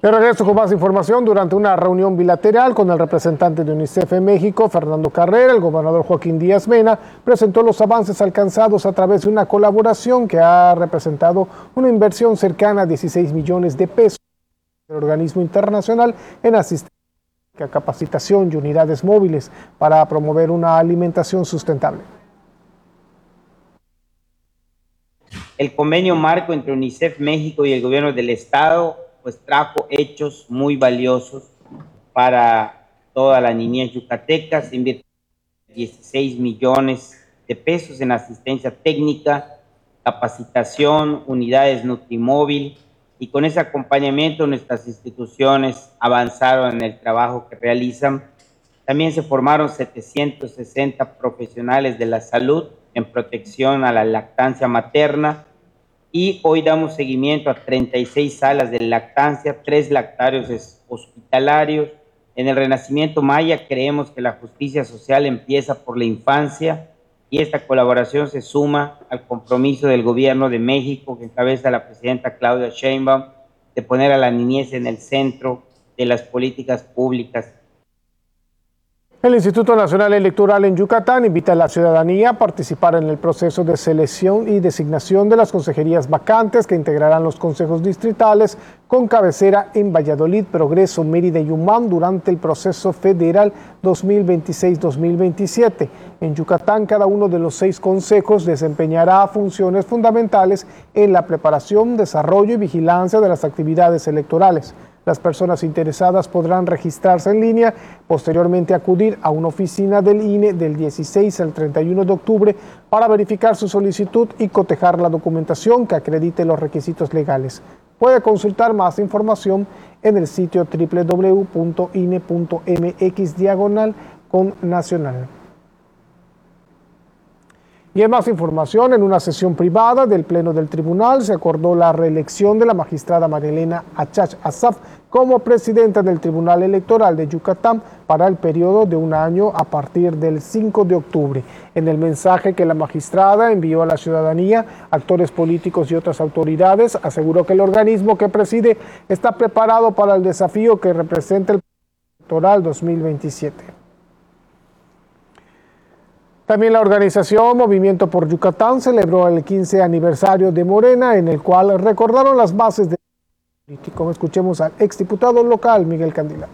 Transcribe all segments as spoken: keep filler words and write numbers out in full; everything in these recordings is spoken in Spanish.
De regreso con más información. Durante una reunión bilateral con el representante de UNICEF en México, Fernando Carrera, el gobernador Joaquín Díaz Mena presentó los avances alcanzados a través de una colaboración que ha representado una inversión cercana a dieciséis millones de pesos del organismo internacional en asistencia, capacitación y unidades móviles para promover una alimentación sustentable. El convenio marco entre UNICEF México y el gobierno del estado pues trajo hechos muy valiosos para toda la niñez yucateca. Se invirtió dieciséis millones de pesos en asistencia técnica, capacitación, unidades Nutrimóvil, y con ese acompañamiento nuestras instituciones avanzaron en el trabajo que realizan. También se formaron setecientos sesenta profesionales de la salud en protección a la lactancia materna, y hoy damos seguimiento a treinta y seis salas de lactancia, tres lactarios hospitalarios. En el Renacimiento Maya creemos que la justicia social empieza por la infancia, y esta colaboración se suma al compromiso del gobierno de México, que encabeza la presidenta Claudia Sheinbaum, de poner a la niñez en el centro de las políticas públicas. El Instituto Nacional Electoral en Yucatán invita a la ciudadanía a participar en el proceso de selección y designación de las consejerías vacantes que integrarán los consejos distritales con cabecera en Valladolid, Progreso, Mérida y Umán durante el proceso federal dos mil veintiséis dos mil veintisiete. En Yucatán, cada uno de los seis consejos desempeñará funciones fundamentales en la preparación, desarrollo y vigilancia de las actividades electorales. Las personas interesadas podrán registrarse en línea, posteriormente acudir a una oficina del I N E del dieciséis al treinta y uno de octubre para verificar su solicitud y cotejar la documentación que acredite los requisitos legales. Puede consultar más información en el sitio doble u doble u doble u punto i n e punto m x diagonal con nacional. Y en más información, en una sesión privada del Pleno del Tribunal se acordó la reelección de la magistrada Marielena Achach Azaf como presidenta del Tribunal Electoral de Yucatán para el periodo de un año a partir del cinco de octubre. En el mensaje que la magistrada envió a la ciudadanía, actores políticos y otras autoridades, aseguró que el organismo que preside está preparado para el desafío que representa el electoral dos mil veintisiete. También la organización Movimiento por Yucatán celebró el quince aniversario de Morena, en el cual recordaron las bases del político. Escuchemos al exdiputado local Miguel Candila.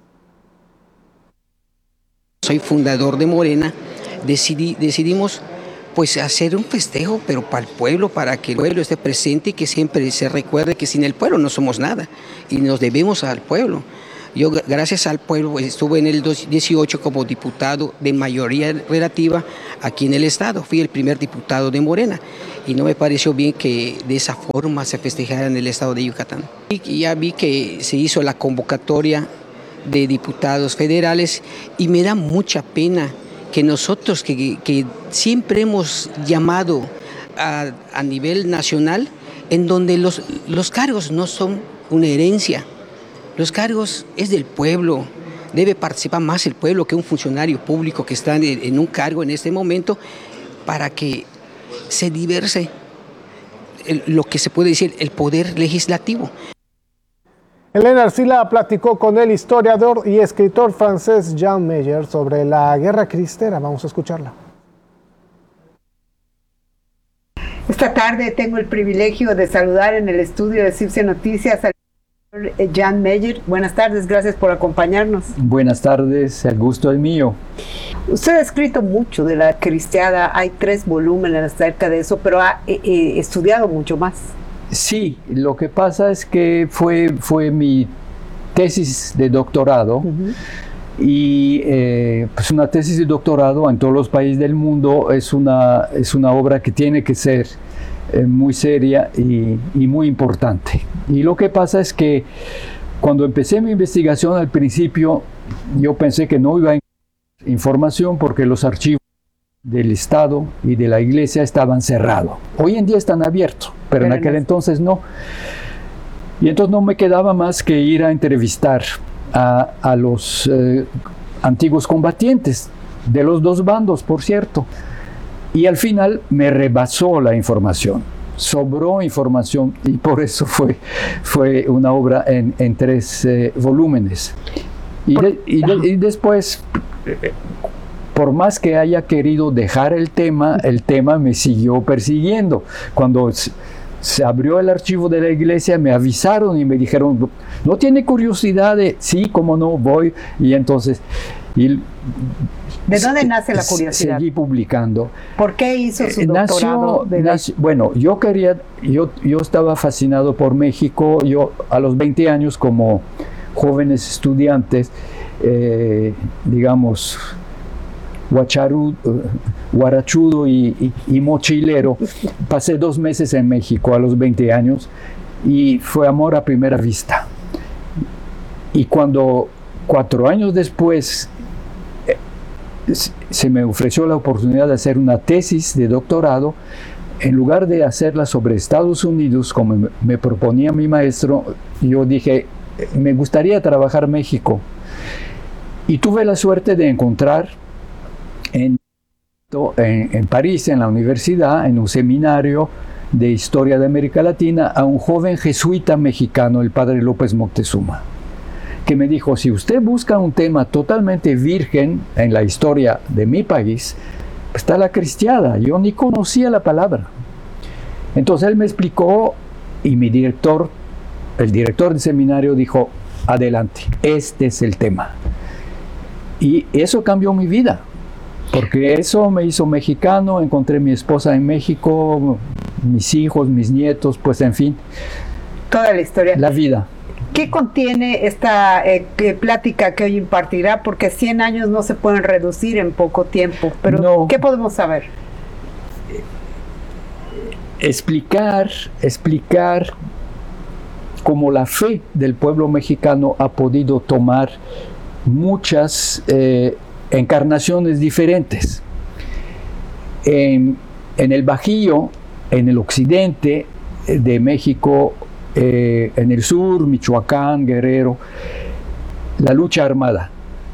Soy fundador de Morena, decidí, decidimos pues hacer un festejo, pero para el pueblo, para que el pueblo esté presente y que siempre se recuerde que sin el pueblo no somos nada y nos debemos al pueblo. Yo, gracias al pueblo, estuve en el dos mil dieciocho como diputado de mayoría relativa aquí en el estado. Fui el primer diputado de Morena y no me pareció bien que de esa forma se festejara en el estado de Yucatán. Y ya vi que se hizo la convocatoria de diputados federales y me da mucha pena que nosotros que, que siempre hemos llamado a, a nivel nacional, en donde los, los cargos no son una herencia. Los cargos es del pueblo, debe participar más el pueblo que un funcionario público que está en, en un cargo en este momento, para que se diverse el, lo que se puede decir el poder legislativo. Elena Arcila platicó con el historiador y escritor francés Jean Meyer sobre la Guerra Cristera. Vamos a escucharla. Esta tarde tengo el privilegio de saludar en el estudio de CIPSE Noticias al Jean Meyer. Buenas tardes, gracias por acompañarnos. Buenas tardes, el gusto es mío. Usted ha escrito mucho de la cristiada, hay tres volúmenes acerca de eso, pero ha eh, eh, estudiado mucho más. Sí, lo que pasa es que fue, fue mi tesis de doctorado. Uh-huh. Y eh, pues una tesis de doctorado en todos los países del mundo es una, es una obra que tiene que ser eh, muy seria y, y muy importante. Y lo que pasa es que cuando empecé mi investigación al principio, yo pensé que no iba a encontrar información porque los archivos del Estado y de la Iglesia estaban cerrados. Hoy en día están abiertos, pero, pero en aquel no. entonces no. Y entonces no me quedaba más que ir a entrevistar a, a los eh, antiguos combatientes, de los dos bandos, por cierto. Y al final me rebasó la información. sobró información y por eso fue, fue una obra en, en tres eh, volúmenes. Y, de, y, de, y después, por más que haya querido dejar el tema, el tema me siguió persiguiendo. Cuando se abrió el archivo de la iglesia, me avisaron y me dijeron, ¿no tiene curiosidad de, sí, cómo no, voy? Y entonces, y, ¿de dónde nace la curiosidad? Seguí publicando. ¿Por qué hizo su Eh, doctorado? nació, de la... nació- bueno, yo quería, yo, yo estaba fascinado por México. Yo a los veinte años, como jóvenes estudiantes, eh, digamos, guacharu- eh, guarachudo y, y- y mochilero, pasé dos meses en México a los veinte años y fue amor a primera vista. Y cuando cuatro años después eh, s- se me ofreció la oportunidad de hacer una tesis de doctorado, en lugar de hacerla sobre Estados Unidos, como me- me proponía mi maestro, yo dije, eh, me gustaría trabajar México. Y tuve la suerte de encontrar en, en, en París, en la universidad, en un seminario de historia de América Latina, a un joven jesuita mexicano, el padre López Moctezuma, que me dijo, si usted busca un tema totalmente virgen en la historia de mi país, pues está la cristiada. Yo ni conocía la palabra. Entonces él me explicó y mi director, el director del seminario, dijo, adelante, este es el tema. Y eso cambió mi vida, porque eso me hizo mexicano. Encontré mi esposa en México, mis hijos, mis nietos, pues en fin, Toda la historia. la vida. ¿Qué contiene esta eh, que- plática que hoy impartirá? Porque cien años no se pueden reducir en poco tiempo, pero No. ¿qué podemos saber? Explicar, explicar cómo la fe del pueblo mexicano ha podido tomar muchas eh, encarnaciones diferentes. En, en el Bajío, en el occidente de México, eh, en el sur, Michoacán, Guerrero, la lucha armada.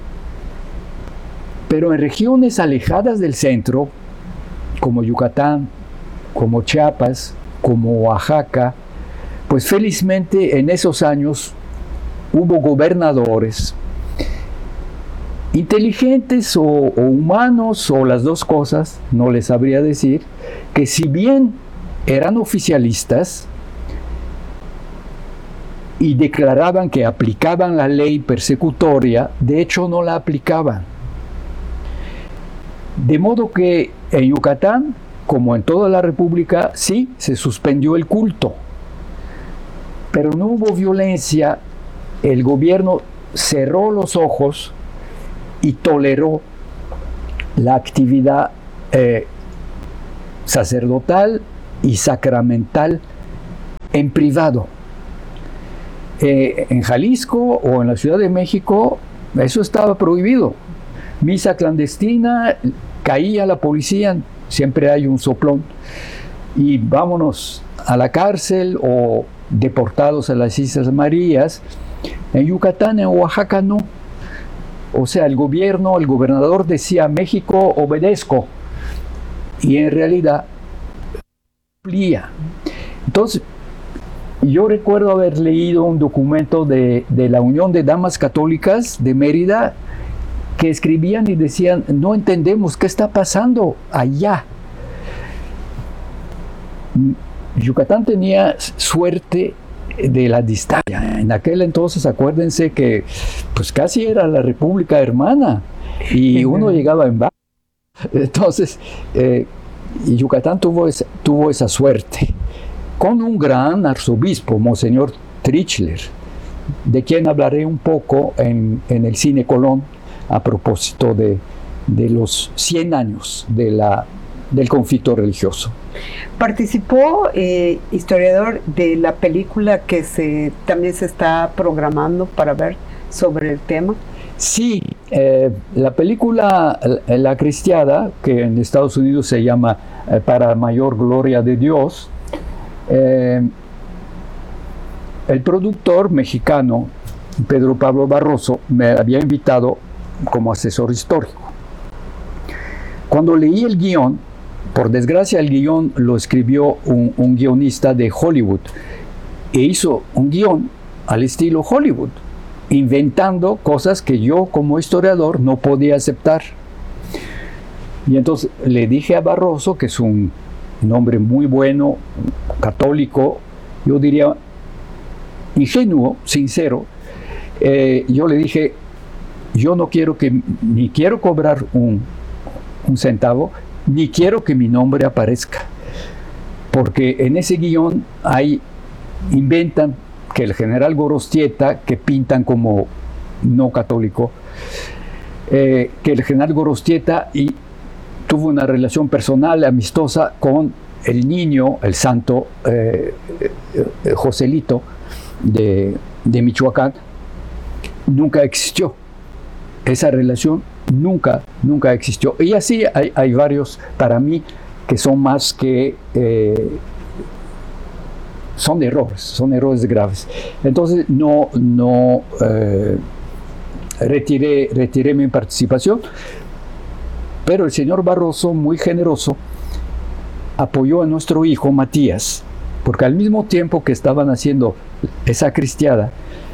Pero en regiones alejadas del centro, como Yucatán, como Chiapas, como Oaxaca, pues felizmente en esos años hubo gobernadores inteligentes o, o humanos, o las dos cosas, no les sabría decir, que si bien eran oficialistas y declaraban que aplicaban la ley persecutoria, de hecho no la aplicaban. De modo que en Yucatán, como en toda la República, sí, se suspendió el culto, pero no hubo violencia. El gobierno cerró los ojos y toleró la actividad eh, sacerdotal y sacramental en privado. Eh, en Jalisco o en la Ciudad de México eso estaba prohibido. Misa clandestina, caía la policía, siempre hay un soplón, y vámonos a la cárcel o deportados a las Islas Marías. En Yucatán, en Oaxaca no. O sea, el gobierno, el gobernador decía, México, obedezco, y en realidad cumplía. Entonces, yo recuerdo haber leído un documento de, de la Unión de Damas Católicas de Mérida, que escribían y decían, no entendemos qué está pasando allá. Yucatán tenía suerte de la distancia. En aquel entonces, acuérdense que pues casi era la República Hermana y uno llegaba en barco. Entonces, eh, Yucatán tuvo esa, tuvo esa suerte, con un gran arzobispo, Monseñor Trichler, de quien hablaré un poco en, en el Cine Colón, a propósito de, de los cien años de la, del conflicto religioso. Participó, eh, historiador, de la película que se también se está programando para ver sobre el tema. Sí, eh, la película La Cristiada, que en Estados Unidos se llama eh, Para Mayor Gloria de Dios, eh, el productor mexicano, Pedro Pablo Barroso, me había invitado como asesor histórico. Cuando leí el guión, Por desgracia, el guión lo escribió un, un guionista de Hollywood e hizo un guión al estilo Hollywood, inventando cosas que yo como historiador no podía aceptar. Y entonces le dije a Barroso, que es un, un hombre muy bueno, católico, yo diría ingenuo, sincero, eh, yo le dije, yo no quiero que, ni quiero cobrar un, un centavo, ni quiero que mi nombre aparezca, porque en ese guión hay, inventan que el general Gorostieta, que pintan como no católico, eh, que el general Gorostieta y tuvo una relación personal, amistosa con el niño, el santo eh, eh, Joselito de, de Michoacán. Nunca existió. Esa relación nunca, nunca existió. Y así hay, hay varios, para mí, que son más que... Eh, son errores, son errores graves. Entonces no, no eh, retiré, retiré mi participación, pero el señor Barroso, muy generoso, apoyó a nuestro hijo Matías, porque al mismo tiempo que estaban haciendo esa cristiada,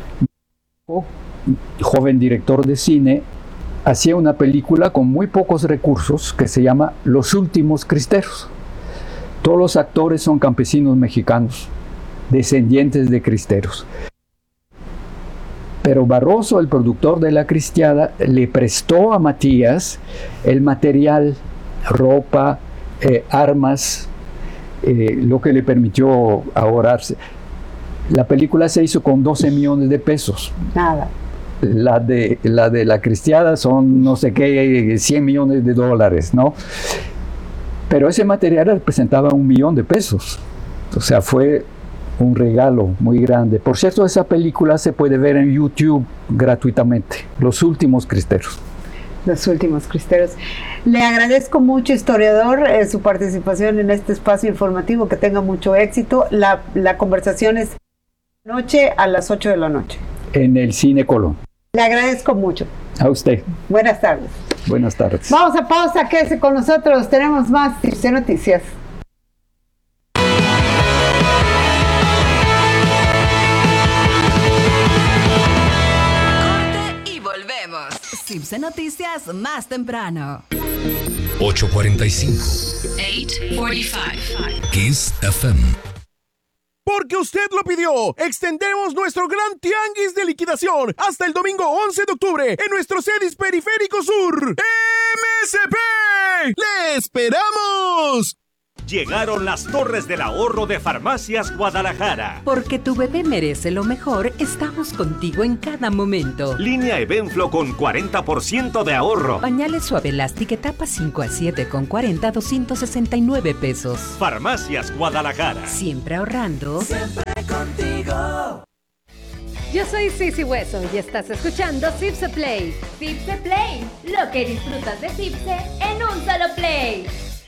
joven director de cine, hacía una película con muy pocos recursos que se llama Los Últimos Cristeros. Todos los actores son campesinos mexicanos, descendientes de cristeros. Pero Barroso, el productor de la cristiada, le prestó a Matías el material, ropa, eh, armas, eh, lo que le permitió ahorrarse. La película se hizo con doce millones de pesos. Nada. La de, la de la cristiada son no sé qué, cien millones de dólares, ¿no? Pero ese material representaba un millón de pesos. O sea, fue un regalo muy grande. Por cierto, esa película se puede ver en YouTube gratuitamente. Los Últimos Cristeros. Los Últimos Cristeros. Le agradezco mucho, historiador, eh, su participación en este espacio informativo. Que tenga mucho éxito. La, la conversación es noche a las ocho de la noche. En el Cine Colón. Le agradezco mucho. A usted. Buenas tardes. Buenas tardes. Vamos a pausa, quédese con nosotros. Tenemos más Cipse Noticias. Cipse Noticias más temprano. ocho cuarenta y cinco. ocho cuarenta y cinco. Kiss F M. Porque usted lo pidió, extendemos nuestro gran tianguis de liquidación hasta el domingo once de octubre en nuestro CEDIS Periférico Sur. ¡M S P! ¡Le esperamos! Llegaron las Torres del Ahorro de Farmacias Guadalajara. Porque tu bebé merece lo mejor, estamos contigo en cada momento. Línea Evenflo con cuarenta por ciento de ahorro. Pañales Suave Elastic etapa cinco a siete con cuarenta, doscientos sesenta y nueve pesos. Farmacias Guadalajara. Siempre ahorrando. Siempre contigo. Yo soy Sisi Hueso y estás escuchando Cipse Play. Cipse Play, lo que disfrutas de Cipse en un solo play.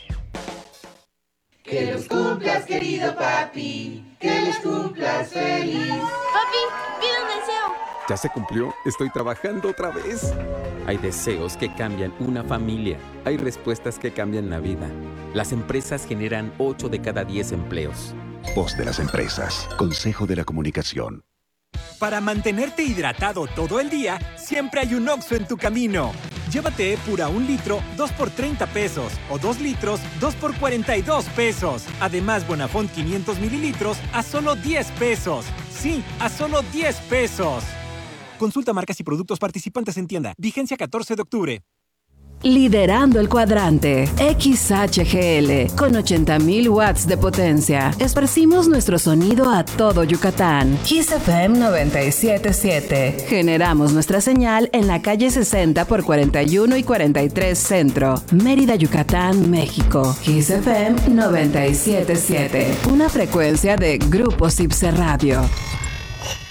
Que los cumplas, querido papi, que los cumplas feliz. Papi, pide un deseo. ¿Ya se cumplió? Estoy trabajando otra vez. Hay deseos que cambian una familia. Hay respuestas que cambian la vida. Las empresas generan ocho de cada diez empleos. Voz de las empresas. Consejo de la Comunicación. Para mantenerte hidratado todo el día, siempre hay un Oxxo en tu camino. Llévate Epura un litro, dos por treinta pesos. O dos litros, dos por cuarenta y dos pesos. Además, Bonafont quinientos mililitros a solo diez pesos. Sí, a solo diez pesos. Consulta marcas y productos participantes en tienda. Vigencia catorce de octubre. Liderando el cuadrante, X H G L, con ochenta mil watts de potencia. Esparcimos nuestro sonido a todo Yucatán. Kiss F M noventa y siete punto siete. Generamos nuestra señal en la calle sesenta por cuarenta y uno y cuarenta y tres Centro, Mérida, Yucatán, México. Kiss F M noventa y siete punto siete. Una frecuencia de Grupo Cipse Radio.